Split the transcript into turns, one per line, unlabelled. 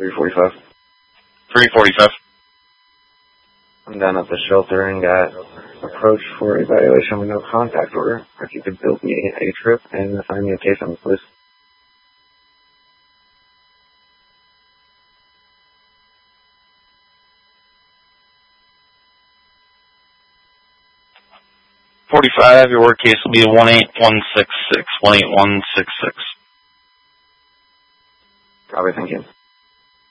345.
345.
I'm down at the shelter and got approached for evaluation with no contact order. If you could build me a trip and assign me a patient, please.
$45, your work case will be 18166. 18166.
Probably, thank you.